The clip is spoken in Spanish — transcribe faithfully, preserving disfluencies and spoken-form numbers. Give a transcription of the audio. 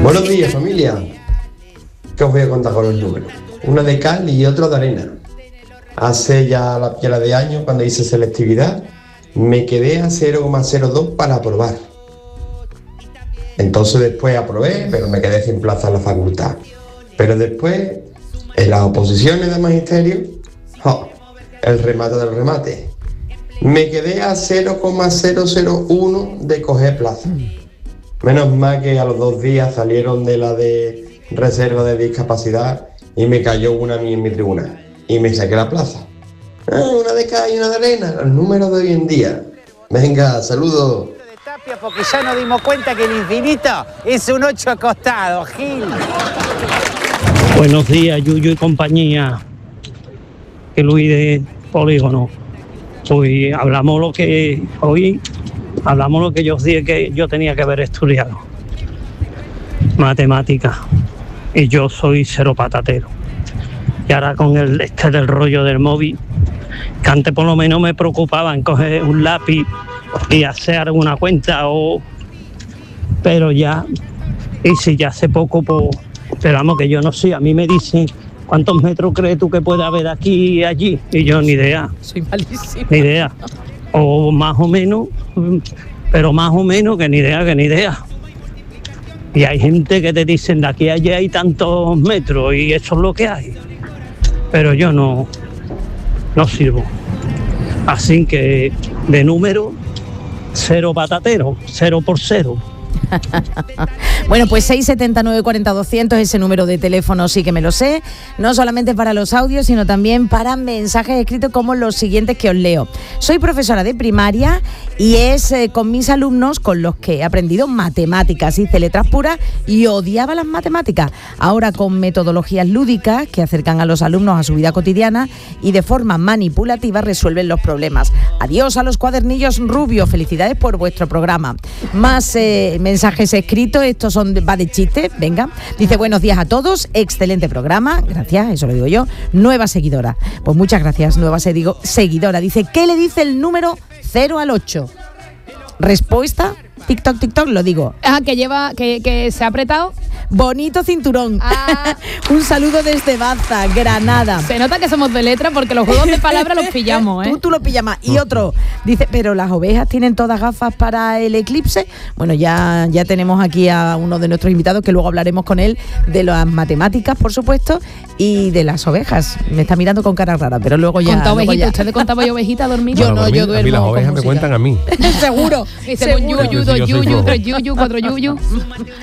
Buenos días, familia. ¿Qué os voy a contar con los números? Una de cal y otro de arena. Hace ya la pila de años, cuando hice selectividad, me quedé a cero coma cero dos para aprobar. Entonces después aprobé, pero me quedé sin plaza en la facultad. Pero después, en las oposiciones de magisterio, ¡oh!, el remate del remate. Me quedé a cero coma cero cero uno de coger plaza. Menos mal que a los dos días salieron de la de reserva de discapacidad y me cayó una a mí en mi tribuna. Y me saqué la plaza. Ah, una de cal y una de arena, los números de hoy en día. Venga, saludos. Porque ya nos dimos cuenta que el infinito es un ocho acostado, Gil. Buenos días, Yuyu y compañía. Que Luis de Polígono. Hoy hablamos lo que hoy hablamos lo que yo os dije que yo tenía que haber estudiado. Matemáticas. Y yo soy cero patatero. Y ahora con el este del rollo del móvil, que antes por lo menos me preocupaba en coger un lápiz y hacer alguna cuenta, o pero ya, y si ya hace poco, pues, pero vamos, que yo no sé, a mí me dicen, ¿cuántos metros crees tú que puede haber aquí y allí? Y yo ni idea. Soy malísima. Ni idea. O más o menos, pero más o menos que ni idea, que ni idea. Y hay gente que te dicen, de aquí a allí hay tantos metros y eso es lo que hay. Pero yo no, no sirvo. Así que de número, cero patatero, cero por cero. Bueno, pues seis siete nueve cuatro cero doscientos, ese número de teléfono sí que me lo sé, no solamente para los audios, sino también para mensajes escritos como los siguientes que os leo. Soy profesora de primaria y es eh, con mis alumnos con los que he aprendido matemáticas, hice letras puras y odiaba las matemáticas. Ahora con metodologías lúdicas que acercan a los alumnos a su vida cotidiana y de forma manipulativa resuelven los problemas. Adiós a los cuadernillos rubios, felicidades por vuestro programa. Más eh, mensajes escritos, estos son va de chiste, venga. Dice, buenos días a todos, excelente programa, gracias, eso lo digo yo. Nueva seguidora, pues muchas gracias, nueva sedigo, seguidora. Dice, ¿qué le dice el número cero al ocho? Respuesta, TikTok, TikTok, lo digo. Ah, que lleva, que, que se ha apretado. Bonito cinturón. Ah. Un saludo desde Baza, Granada. Se nota que somos de letra porque los juegos de palabras los pillamos, ¿eh? Tú, tú lo pillas más. Y otro, dice, pero las ovejas tienen todas gafas para el eclipse. Bueno, ya, ya tenemos aquí a uno de nuestros invitados que luego hablaremos con él de las matemáticas, por supuesto, y de las ovejas. Me está mirando con cara rara, pero luego ya... Conta luego ovejita, ya. ¿usted contaba yo ovejita a dormir? Yo Bueno, no, dormir, yo duermo. a mí las ovejas con me música. cuentan a mí. Seguro. Dice un seguro. yuyu, Sí, dos yo soy yuyu, flojo. tres yuyu, cuatro yuyu.